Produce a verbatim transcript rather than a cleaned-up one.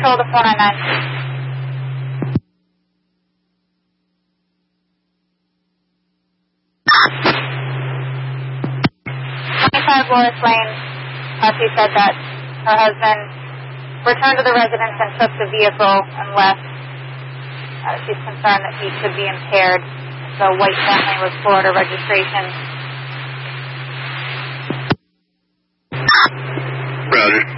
control to four nine nine. twenty-five Loris Lane, Patsy said that her husband returned to the residence and took the vehicle and left. Uh, she's concerned that he could be impaired. So white family with Florida registration. Roger.